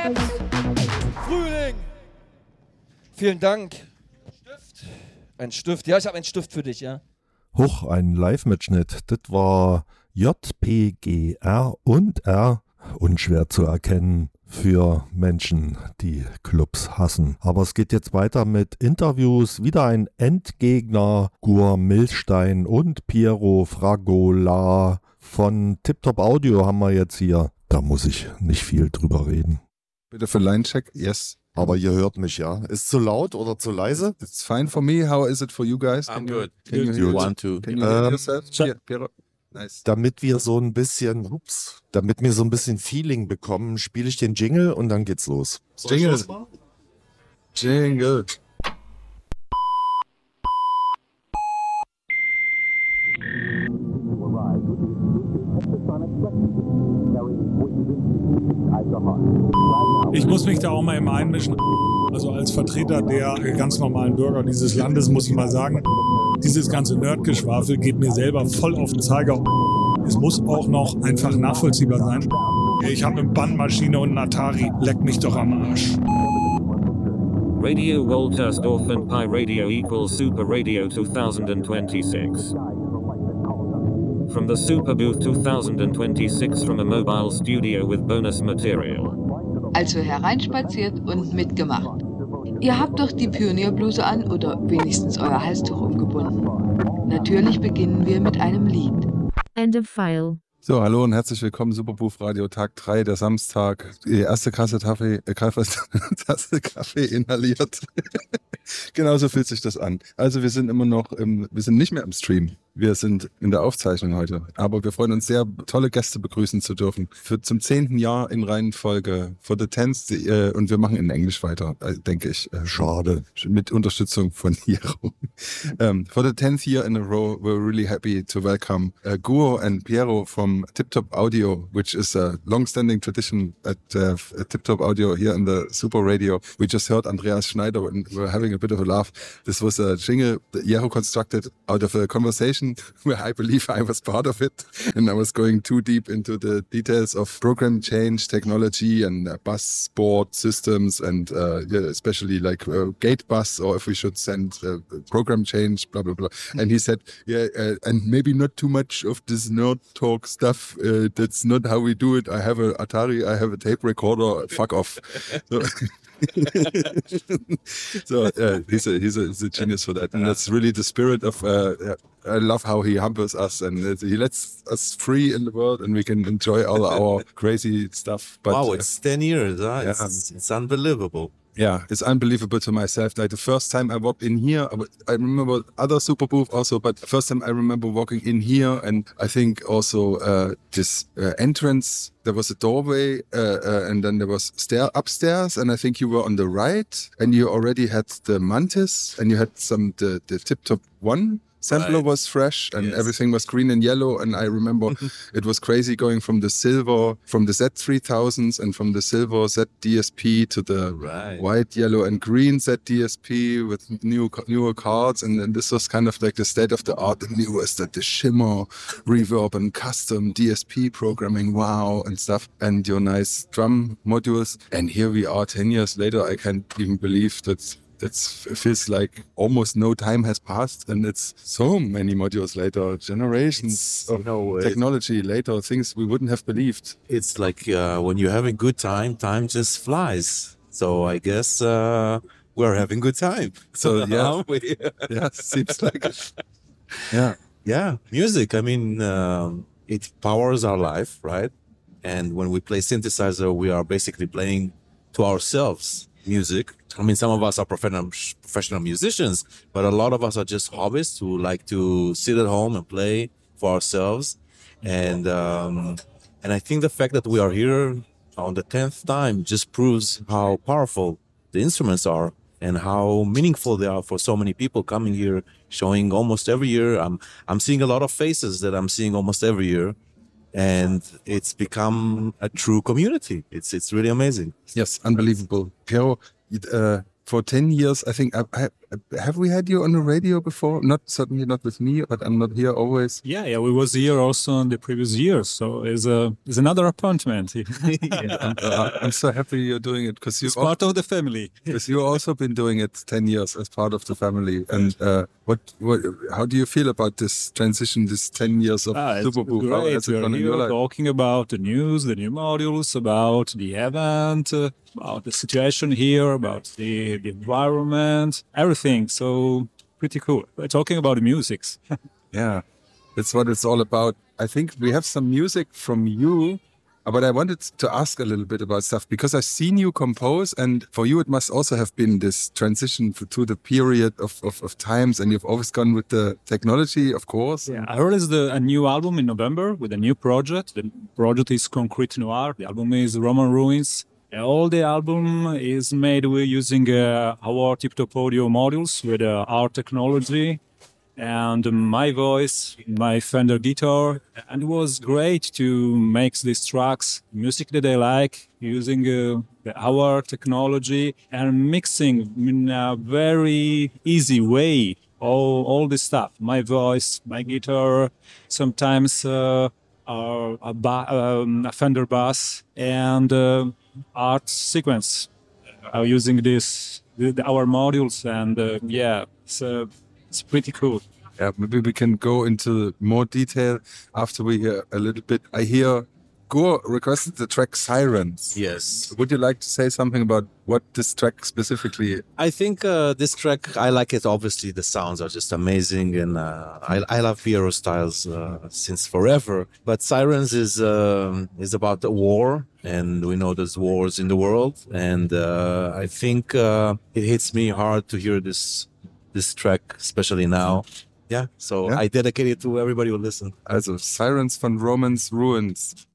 Frühling! Vielen Dank. Ein Stift. Ja, ich habe einen Stift für dich, ja. Hoch, ein Live-Mitschnitt. Das war JPGR und R. Unschwer zu erkennen für Menschen, die Clubs hassen. Aber es geht jetzt weiter mit Interviews. Wieder ein Endgegner. Gur Milstein und Piero Fragola von TipTop Audio haben wir jetzt hier. Da muss ich nicht viel drüber reden. Bitte für Line-Check. Yes. Aber ihr hört mich, ja? Ist zu laut oder zu leise? It's fine for me. How is it for you guys? I'm good. Can you Good. hear 1, 2. Can you hear yourself? check. Piero. Nice. Damit wir so ein bisschen Feeling bekommen, spiele ich den Jingle und dann geht's los. Jingle. Jingle. Ich muss mich da auch mal immer einmischen. Also als Vertreter der ganz normalen Bürger dieses Landes muss ich mal sagen, dieses ganze Nerdgeschwafel geht mir selber voll auf den Zeiger. Es muss auch noch einfach nachvollziehbar sein. Ich habe eine Bandmaschine und einen Atari. Leck mich doch am Arsch. Radio Woltersdorf and Pi Radio equals Super Radio 2026. From the Super Booth 2026 from a mobile studio with bonus material. Also hereinspaziert und mitgemacht. Ihr habt doch die Pionierbluse an oder wenigstens euer Halstuch umgebunden. Natürlich beginnen wir mit einem Lied. End of file. So, hallo und herzlich willkommen, Superbooth Radio Tag 3, der Samstag. Die erste Tasse Kaffee inhaliert. Genauso fühlt sich das an. Also wir sind immer noch, wir sind nicht mehr im Stream. Wir sind in der Aufzeichnung heute. Aber wir freuen uns sehr, tolle Gäste begrüßen zu dürfen. Zum 10. Jahr in Reihenfolge for the 10th. Und wir machen in Englisch weiter, denke ich. Schade. Mit Unterstützung von Piero. For the 10th year in a row, we're really happy to welcome Gur and Piero from TipTop Audio, which is a long-standing tradition at TipTop Audio here in the Super Radio. We just heard Andreas Schneider and we're having a bit of a laugh. This was a jingle that Piero constructed out of a conversation where I believe I was part of it, and I was going too deep into the details of program change technology and bus board systems and especially like gate bus, or if we should send program change, blah, blah, blah. And he said, and maybe not too much of this nerd talk stuff. That's not how we do it. I have an Atari, I have a tape recorder, fuck off. So he's a genius for that, and that's really the spirit of I love how he humbles us and he lets us free in the world and we can enjoy all our crazy stuff. But, wow, it's 10 years, huh? Yeah. It's unbelievable. Yeah, it's unbelievable to myself. Like the first time I walked in here, I remember other Super Booth also, but the first time I remember walking in here, and I think also this entrance, there was a doorway and then there was upstairs, and I think you were on the right, and you already had the Mantis, and you had the TipTop 1. Sampler was fresh and everything was green and yellow, and I remember it was crazy going from the Z3000s and from the silver ZDSP to the white, yellow and green ZDSP with newer cards, and then this was kind of like the state of the art, the newest, the shimmer, reverb and custom DSP programming, wow, and stuff, and your nice drum modules. And here we are 10 years later. I can't even believe that. It feels like almost no time has passed, and it's so many modules later, generations of technology later, things we wouldn't have believed. It's like when you're having good time just flies. So I guess we're having good time. So yeah, seems like it. Yeah, music. I mean, it powers our life, right? And when we play synthesizer, we are basically playing to ourselves music. I mean, some of us are professional musicians, but a lot of us are just hobbyists who like to sit at home and play for ourselves. And I think the fact that we are here on the 10th time just proves how powerful the instruments are and how meaningful they are for so many people coming here, showing almost every year. I'm seeing a lot of faces that I'm seeing almost every year. And it's become a true community. It's really amazing. Yes, unbelievable. Piero, for 10 years, I think, have we had you on the radio before? Certainly not with me, but I'm not here always. Yeah, we was here also in the previous years, so it's another appointment. I'm so happy you're doing it because It's part of the family. Because you've also been doing it 10 years as part of the family. And how do you feel about this transition, this 10 years of Superbooth? Great. We're here talking about the news, the new modules, about the event, about the situation here, about the environment, everything. So pretty cool. We're talking about the musics. Yeah, that's what it's all about. I think we have some music from you, but I wanted to ask a little bit about stuff because I've seen you compose, and for you it must also have been this transition to the period of times, and you've always gone with the technology, of course. Yeah, I released a new album in November with a new project. The project is Concrete Noir. The album is Roman Ruins. All the album is made using our tip-top audio modules with our technology and my voice, my Fender guitar. And it was great to make these tracks, music that I like, using our technology and mixing in a very easy way all this stuff. My voice, my guitar, sometimes a Fender bass, and art sequence using our modules, and it's pretty cool. Yeah, maybe we can go into more detail after we hear a little bit. I hear Gur requested the track Sirens. Yes. Would you like to say something about what this track specifically? I think this track, I like it. Obviously, the sounds are just amazing, and I love Piero Styles since forever. But Sirens is about the war, and we know there's wars in the world, and I think it hits me hard to hear this track, especially now. Yeah, so I dedicate it to everybody who listen. Also Sirens von Romans Ruins.